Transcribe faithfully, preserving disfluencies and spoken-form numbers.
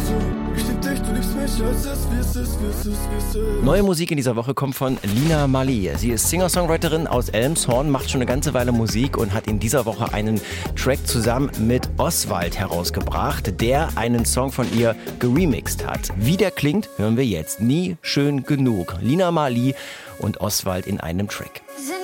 Ich lieb dich, du liebst mich, als es, wie es ist, wie es ist, wie es ist. Neue Musik in dieser Woche kommt von Lina Marley. Sie ist Singer-Songwriterin aus Elmshorn, macht schon eine ganze Weile Musik und hat in dieser Woche einen Track zusammen mit Oswald herausgebracht, der einen Song von ihr geremixed hat. Wie der klingt, hören wir jetzt. Nie schön genug. Lina Marley und Oswald in einem Track.